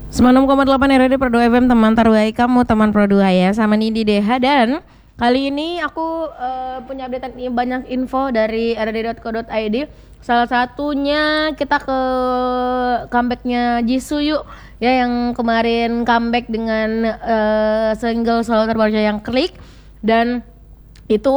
96,8 RRI Pro 2 FM, teman terbaik kamu, teman Pro 2 ya. Sama Nindi Deha, dan kali ini aku punya update banyak info dari rrd.co.id. Salah satunya kita ke comebacknya Jisoo yuk ya, yang kemarin comeback dengan single solo terbarunya yang Klik. Dan itu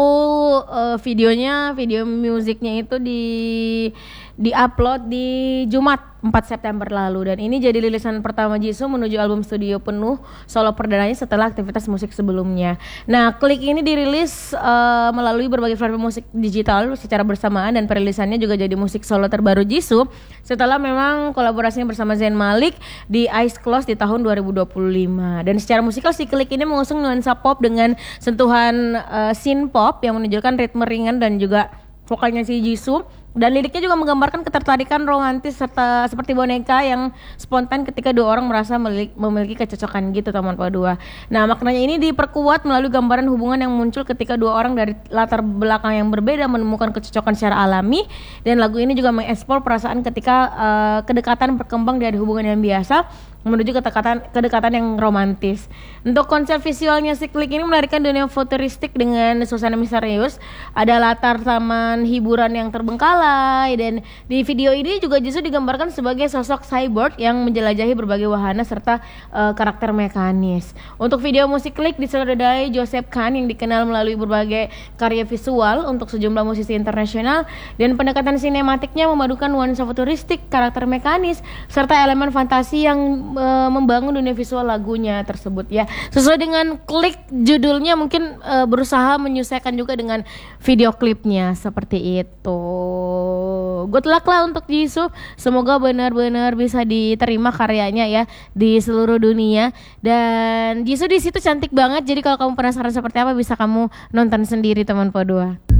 video musiknya itu di-upload di Jumat 4 September lalu, dan ini jadi rilisan pertama Jisoo menuju album studio penuh solo perdananya setelah aktivitas musik sebelumnya. Nah, Klik ini dirilis melalui berbagai platform musik digital secara bersamaan, dan perilisannya juga jadi musik solo terbaru Jisoo setelah memang kolaborasinya bersama Zayn Malik di Eyes Closed di tahun 2025. Dan secara musikal si Klik ini mengusung nuansa pop dengan sentuhan synth pop yang menunjukkan ritme ringan dan juga vokalnya si Jisoo. Dan liriknya juga menggambarkan ketertarikan romantis serta seperti boneka yang spontan ketika dua orang merasa memiliki kecocokan gitu, teman Pro 2. Nah, maknanya ini diperkuat melalui gambaran hubungan yang muncul ketika dua orang dari latar belakang yang berbeda menemukan kecocokan secara alami. Dan lagu ini juga mengeksplor perasaan ketika kedekatan berkembang dari hubungan yang biasa menuju kedekatan yang romantis. Untuk konsep visualnya si Klik ini melarikan dunia futuristik dengan suasana misterius. Ada latar taman hiburan yang terbengkalai, dan di video ini juga Jisoo digambarkan sebagai sosok cyborg yang menjelajahi berbagai wahana serta karakter mekanis. Untuk video musik Klik disutradarai Joseph Kahn yang dikenal melalui berbagai karya visual untuk sejumlah musisi internasional, dan pendekatan sinematiknya memadukan nuansa futuristik, karakter mekanis serta elemen fantasi yang membangun dunia visual lagunya tersebut ya. Sesuai dengan Klik judulnya, mungkin berusaha menyesuaikan juga dengan video klipnya seperti itu. Good luck lah untuk Jisoo. Semoga benar-benar bisa diterima karyanya ya di seluruh dunia. Dan Jisoo di situ cantik banget. Jadi kalau kamu penasaran seperti apa, bisa kamu nonton sendiri, teman Pro 2.